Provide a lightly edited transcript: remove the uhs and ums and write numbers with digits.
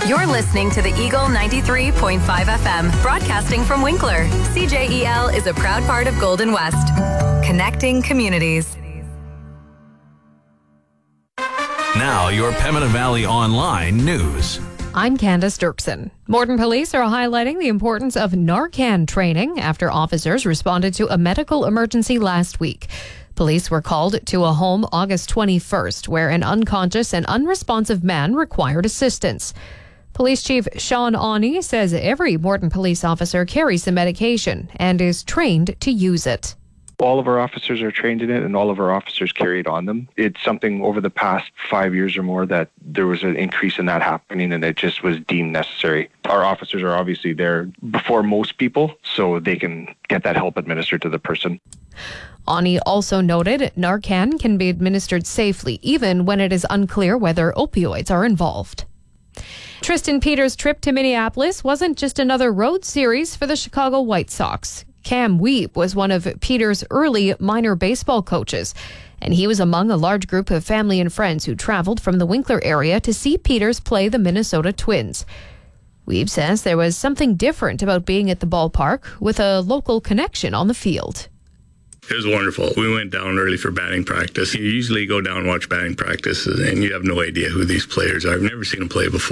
You're listening to the Eagle 93.5 FM, broadcasting from Winkler. CJEL is a proud part of Golden West, connecting communities. Now, your Pembina Valley Online news. I'm Candace Dirksen. Morden Police are highlighting the importance of Narcan training after officers responded to a medical emergency last week. Police were called to a home August 21st, where an unconscious and unresponsive man required assistance. Police Chief Sean Awney says every Morden police officer carries the medication and is trained to use it. All of our officers are trained in it, and all of our officers carry it on them. It's something over the past 5 years or more that there was an increase in that happening, and it just was deemed necessary. Our officers are obviously there before most people, so they can get that help administered to the person. Awney also noted Narcan can be administered safely, even when it is unclear whether opioids are involved. Tristan Peters' trip to Minneapolis wasn't just another road series for the Chicago White Sox. Cam Weeb was one of Peters' early minor baseball coaches, and he was among a large group of family and friends who traveled from the Winkler area to see Peters play the Minnesota Twins. Weeb says there was something different about being at the ballpark with a local connection on the field. It was wonderful. We went down early for batting practice. You usually go down and watch batting practice, and you have no idea who these players are. I've never seen them play before.